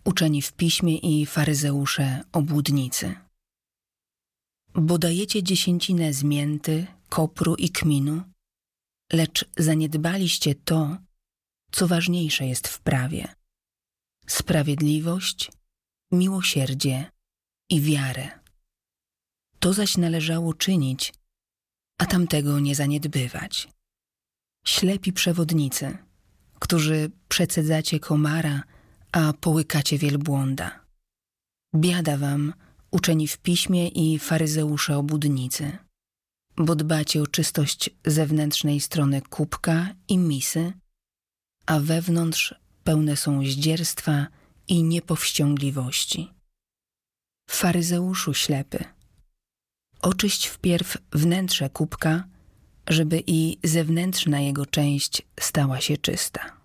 uczeni w piśmie i faryzeusze obłudnicy. Bo dajecie dziesięcinę z mięty, kopru i kminu, lecz zaniedbaliście to, co ważniejsze jest w prawie: sprawiedliwość, miłosierdzie i wiarę. To zaś należało czynić, a tamtego nie zaniedbywać. Ślepi przewodnicy, którzy przecedzacie komara, a połykacie wielbłąda. Biada wam, uczeni w piśmie i faryzeusze obłudnicy, bo dbacie o czystość zewnętrznej strony kubka i misy, a wewnątrz pełne są zdzierstwa i niepowściągliwości. Faryzeuszu ślepy, oczyść wpierw wnętrze kubka, żeby i zewnętrzna jego część stała się czysta.